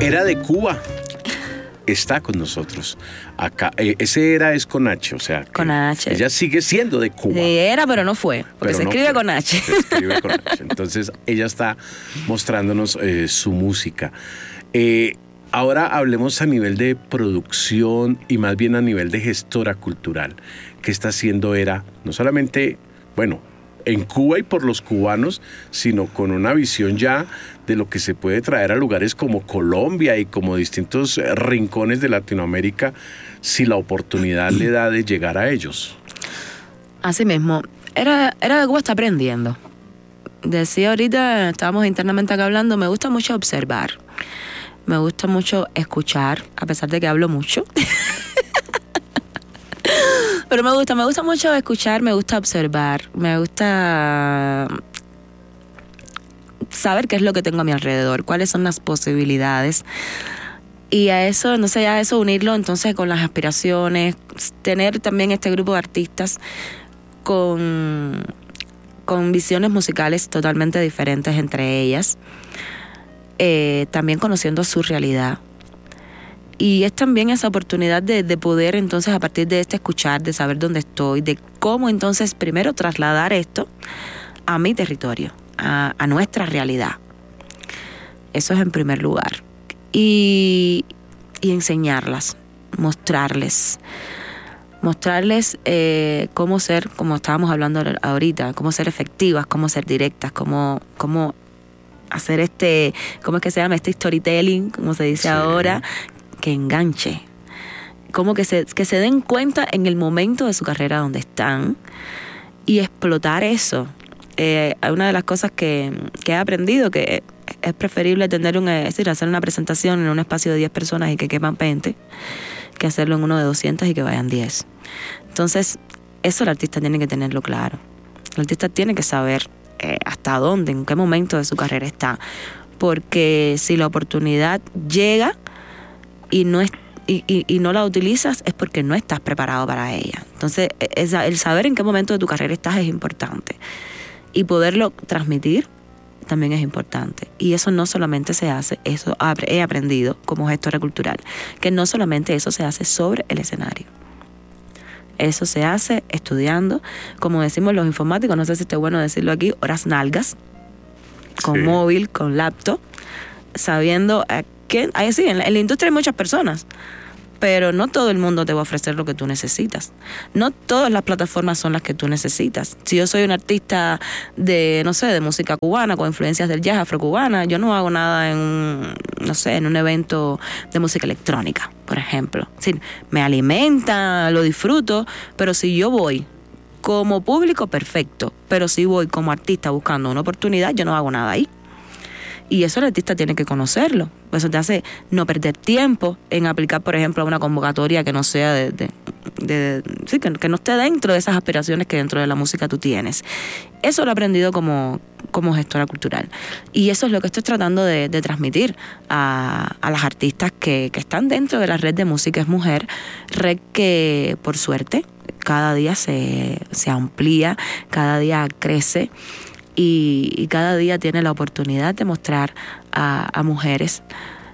Era de Cuba. Está con nosotros acá. Ese era es con H, o sea, con H. Ella sigue siendo de Cuba. Sí, era, pero no fue, porque Pero se no escribe fue. con H. Se escribe con H. Entonces, ella está mostrándonos su música. Ahora hablemos a nivel de producción y más bien a nivel de gestora cultural. ¿Qué está haciendo Era? No solamente, bueno, en Cuba y por los cubanos, sino con una visión ya de lo que se puede traer a lugares como Colombia y como distintos rincones de Latinoamérica, si la oportunidad le da de llegar a ellos. Así mismo, Era de Cuba está aprendiendo. Decía ahorita, estábamos internamente acá hablando, me gusta mucho observar. Me gusta mucho escuchar, a pesar de que hablo mucho. Pero me gusta mucho escuchar, me gusta observar, me gusta saber qué es lo que tengo a mi alrededor, cuáles son las posibilidades. Y a eso, no sé, a eso unirlo entonces con las aspiraciones, tener también este grupo de artistas con visiones musicales totalmente diferentes entre ellas, también conociendo su realidad. Y es también esa oportunidad de poder entonces a partir de escuchar, de saber dónde estoy, de cómo entonces primero trasladar esto a mi territorio, a nuestra realidad. Eso es en primer lugar. Y enseñarlas, mostrarles cómo ser, como estábamos hablando ahorita, cómo ser efectivas, cómo ser directas, cómo hacer ¿cómo es que se llama? Este storytelling, como se dice ahora, que enganche. Como que se den cuenta en el momento de su carrera donde están y explotar eso. Una de las cosas que he aprendido que es preferible hacer una presentación en un espacio de 10 personas y que quepan 20 que hacerlo en uno de 200 y que vayan 10. Entonces, eso el artista tiene que tenerlo claro. El artista tiene que saber hasta dónde, en qué momento de su carrera está. Porque si la oportunidad llega y no la utilizas es porque no estás preparado para ella. Entonces, el saber en qué momento de tu carrera estás es importante. Y poderlo transmitir también es importante. Y eso no solamente se hace, eso he aprendido como gestora cultural, que no solamente eso se hace sobre el escenario. Eso se hace estudiando, como decimos los informáticos, no sé si está bueno decirlo aquí, horas nalgas, con móvil, con laptop, sabiendo que en la industria hay muchas personas, pero no todo el mundo te va a ofrecer lo que tú necesitas. No todas las plataformas son las que tú necesitas. Si yo soy un artista de música cubana con influencias del jazz afrocubana, yo no hago nada en un evento de música electrónica, por ejemplo. Sí, me alimenta, lo disfruto, pero si yo voy como público, perfecto. Pero si voy como artista buscando una oportunidad, yo no hago nada ahí. Y eso el artista tiene que conocerlo. Eso te hace no perder tiempo en aplicar, por ejemplo, a una convocatoria que no sea que no esté dentro de esas aspiraciones que dentro de la música tú tienes. Eso lo he aprendido como gestora cultural. Y eso es lo que estoy tratando de transmitir a las artistas que están dentro de la red de Música es Mujer, red que, por suerte, cada día se amplía, cada día crece. Y cada día tiene la oportunidad de mostrar a mujeres,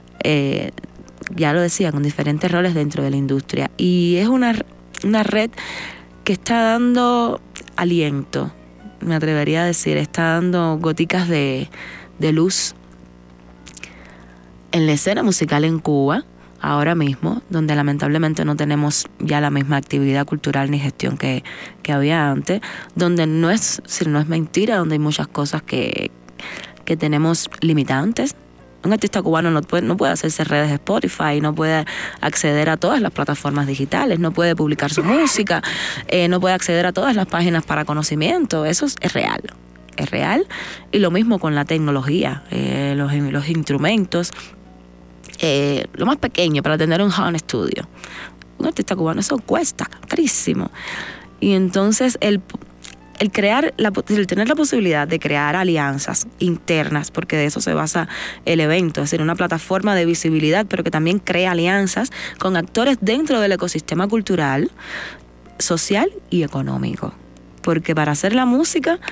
ya lo decía, con diferentes roles dentro de la industria. Y es una red que está dando aliento, me atrevería a decir, está dando goticas de luz en la escena musical en Cuba, ahora mismo, donde lamentablemente no tenemos ya la misma actividad cultural ni gestión que había antes, donde no es mentira, donde hay muchas cosas que tenemos limitantes. Un artista cubano no puede hacerse redes de Spotify, no puede acceder a todas las plataformas digitales, no puede publicar su música, no puede acceder a todas las páginas para conocimiento. Eso es real. Es real. Y lo mismo con la tecnología, los instrumentos. Lo más pequeño para tener un home studio. Un artista cubano, eso cuesta carísimo. Y entonces el tener la posibilidad de crear alianzas internas, porque de eso se basa el evento, es decir, una plataforma de visibilidad, pero que también crea alianzas con actores dentro del ecosistema cultural, social y económico. Porque para hacer la música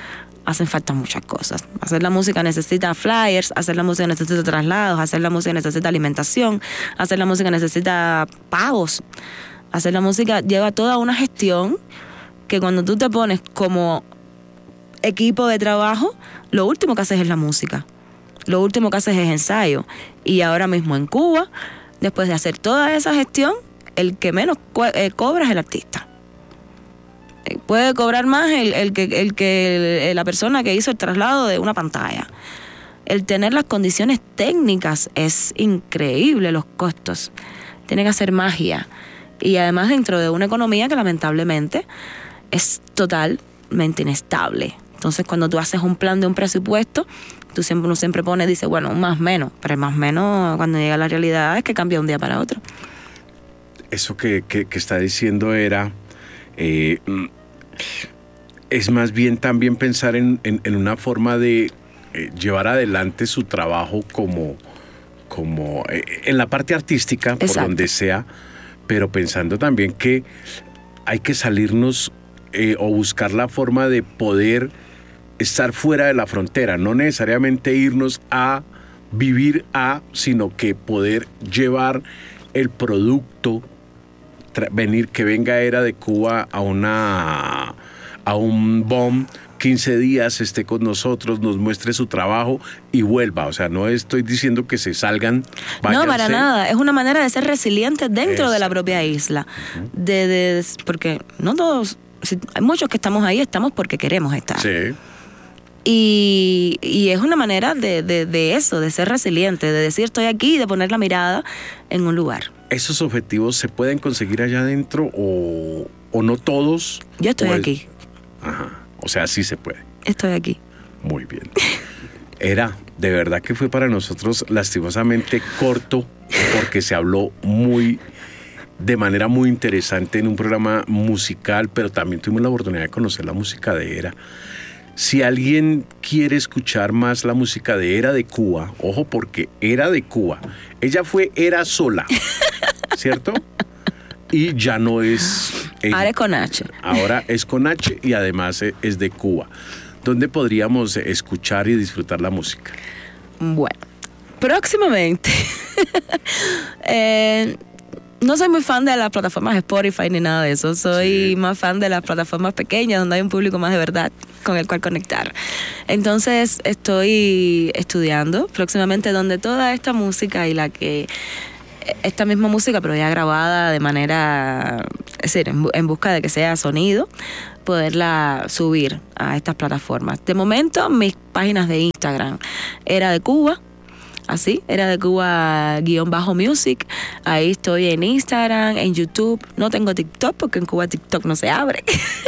hacen falta muchas cosas. Hacer la música necesita flyers, hacer la música necesita traslados, hacer la música necesita alimentación, hacer la música necesita pagos. Hacer la música lleva toda una gestión que cuando tú te pones como equipo de trabajo, lo último que haces es la música. Lo último que haces es ensayo. Y ahora mismo en Cuba, después de hacer toda esa gestión, el que menos cobra es el artista. Puede cobrar más la persona que hizo el traslado de una pantalla. El tener las condiciones técnicas es increíble, los costos. Tiene que hacer magia. Y además dentro de una economía que lamentablemente es totalmente inestable. Entonces cuando tú haces un plan de un presupuesto, uno siempre dice, bueno, un más menos. Pero el más menos cuando llega a la realidad es que cambia de un día para otro. Eso que está diciendo era... es más bien también pensar en una forma de llevar adelante su trabajo como en la parte artística, Exacto. por donde sea, pero pensando también que hay que salirnos o buscar la forma de poder estar fuera de la frontera, no necesariamente irnos a vivir sino que poder llevar el producto, que venga Era de Cuba a un BOM, 15 días, esté con nosotros, nos muestre su trabajo y vuelva. O sea, no estoy diciendo que se salgan, váyanse. No, para nada. Es una manera de ser resilientes dentro de la propia isla. Porque no todos, hay muchos que estamos ahí, estamos porque queremos estar. Sí. Y es una manera de eso, de ser resiliente, de decir estoy aquí y de poner la mirada en un lugar. ¿Esos objetivos se pueden conseguir allá adentro o no todos? Yo estoy aquí. Ajá. O sea, sí se puede. Estoy aquí. Muy bien. Era, de verdad que fue para nosotros lastimosamente corto, porque se habló de manera muy interesante en un programa musical, pero también tuvimos la oportunidad de conocer la música de Era. Si alguien quiere escuchar más la música de Era de Cuba, ojo, porque Era de Cuba, ella fue Era sola, ¿cierto? Y ya no es... Ahora es con H. Ahora es con H y además es de Cuba. ¿Dónde podríamos escuchar y disfrutar la música? Bueno, próximamente. No soy muy fan de las plataformas Spotify ni nada de eso. Soy más fan de las plataformas pequeñas donde hay un público más de verdad con el cual conectar. Entonces estoy estudiando próximamente donde toda esta música y esta misma música, pero ya grabada de manera, es decir, en busca de que sea sonido, poderla subir a estas plataformas. De momento, mis páginas de Instagram, Era de Cuba, así, Era de Cuba _music. Ahí estoy en Instagram, en YouTube. No tengo TikTok porque en Cuba TikTok no se abre.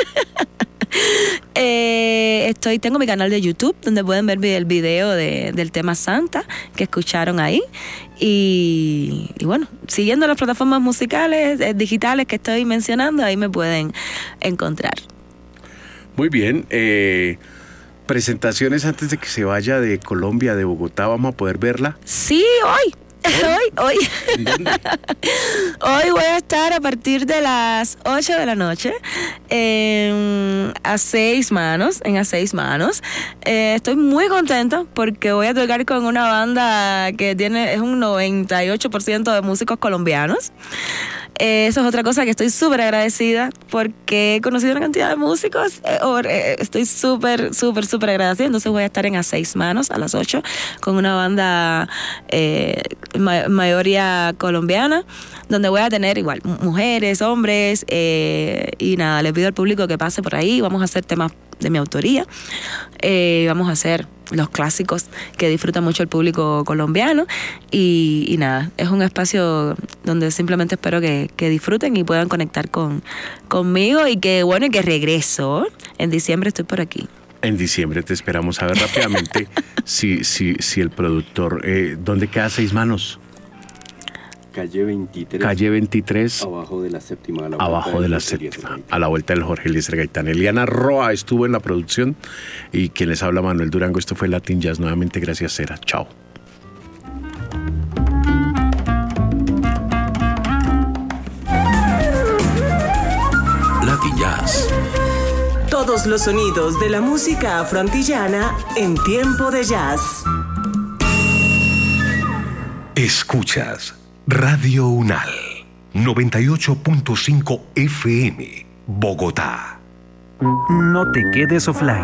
Tengo mi canal de YouTube donde pueden ver el video del tema Santa que escucharon ahí. Y bueno, siguiendo las plataformas musicales, digitales que estoy mencionando, ahí me pueden encontrar. Muy bien. Presentaciones antes de que se vaya de Colombia, de Bogotá, ¿vamos a poder verla? Sí, hoy. Hoy. ¿En dónde? Hoy voy a estar a partir de las 8 de la noche en A Seis Manos. Estoy muy contenta porque voy a tocar con una banda que es un 98% de músicos colombianos. Eso es otra cosa que estoy súper agradecida porque he conocido una cantidad de músicos. Estoy súper agradecida. Entonces voy a estar en A Seis Manos a las 8 con una banda mayoría colombiana, donde voy a tener igual mujeres, hombres, y nada, le pido al público que pase por ahí. Vamos a hacer temas de mi autoría. Vamos a hacer los clásicos que disfruta mucho el público colombiano y nada, es un espacio donde simplemente espero que disfruten y puedan conectar conmigo y que regreso. En diciembre estoy por aquí. En diciembre te esperamos. A ver rápidamente si el productor... ¿Dónde queda Seis Manos? Calle 23. Calle 23. Abajo de la séptima. A la vuelta del Jorge Eliezer Gaitán. Eliana Roa estuvo en la producción y quien les habla, Manuel Durango. Esto fue Latin Jazz. Nuevamente, gracias, Era. Chao. Latin Jazz. Todos los sonidos de la música afroantillana en tiempo de jazz. Escuchas Radio Unal 98.5 FM, Bogotá. No te quedes offline.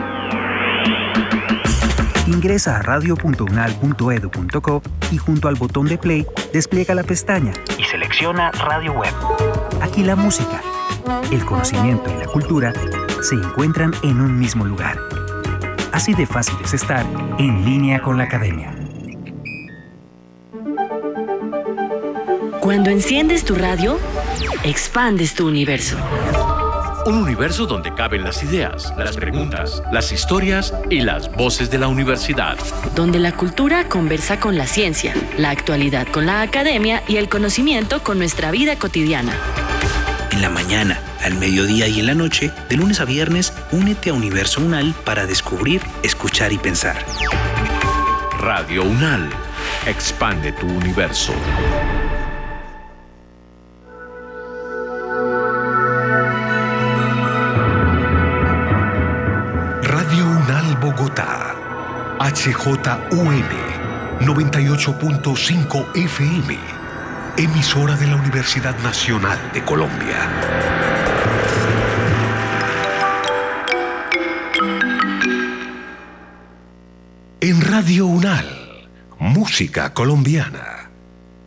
Ingresa a radio.unal.edu.co y junto al botón de play despliega la pestaña y selecciona Radio Web. Aquí la música, el conocimiento y la cultura se encuentran en un mismo lugar. Así de fácil es estar en línea con la academia. Cuando enciendes tu radio, expandes tu universo. Un universo donde caben las ideas, las preguntas, las historias y las voces de la universidad. Donde la cultura conversa con la ciencia, la actualidad con la academia y el conocimiento con nuestra vida cotidiana. En la mañana, al mediodía y en la noche, de lunes a viernes, únete a Universo Unal para descubrir, escuchar y pensar. Radio Unal. Expande tu universo. Radio Unal Bogotá, HJUL 98.5 FM, emisora de la Universidad Nacional de Colombia. En Radio Unal, música colombiana.